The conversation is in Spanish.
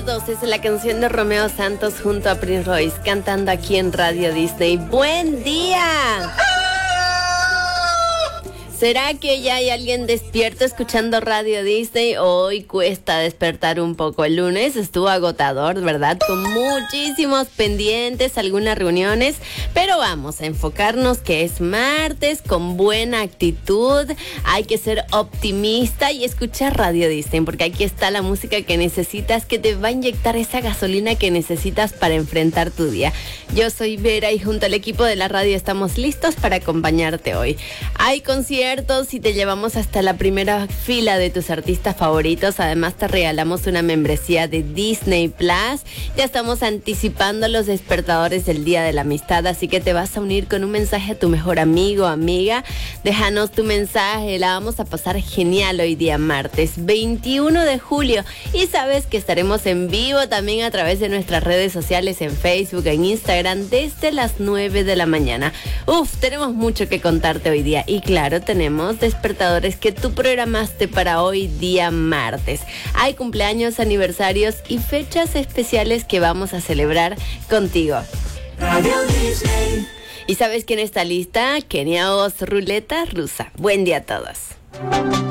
Recuerdos es la canción de Romeo Santos junto a Prince Royce cantando aquí en Radio Disney. ¡Buen día! ¿Será que ya hay alguien despierto escuchando Radio Disney? Hoy cuesta despertar un poco. El lunes estuvo agotador, ¿verdad? Con muchísimos pendientes, algunas reuniones. Pero vamos a enfocarnos que es martes, con buena actitud. Hay que ser optimista y escuchar Radio Disney, porque aquí está la música que necesitas, que te va a inyectar esa gasolina que necesitas para enfrentar tu día. Yo soy Vera y junto al equipo de la radio estamos listos para acompañarte hoy. Hay conciertos y te llevamos hasta la primera fila de tus artistas favoritos. Además te regalamos una membresía de Disney Plus. Ya estamos anticipando los despertadores del Día de la Amistad, así que te vas a unir con un mensaje a tu mejor amigo o amiga. Déjanos tu mensaje, la vamos a pasar genial hoy día martes 21 de julio. Y sabes que estaremos en vivo también a través de nuestras redes sociales en Facebook, en Instagram, desde las 9 de la mañana. Tenemos mucho que contarte hoy día y claro, tenemos despertadores que tú programaste para hoy día martes. Hay cumpleaños, aniversarios y fechas especiales que vamos a celebrar contigo. Radio Disney. ¿Y sabes quién está lista? Kenia Oz, Ruleta Rusa. Buen día a todos.